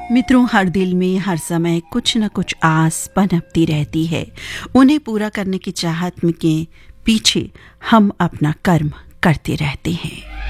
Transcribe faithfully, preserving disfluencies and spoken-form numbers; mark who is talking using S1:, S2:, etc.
S1: मित्रों, हर दिल में हर समय कुछ न कुछ आस पनपती रहती है। उन्हें पूरा करने की चाहत के पीछे हम अपना कर्म करते रहते हैं।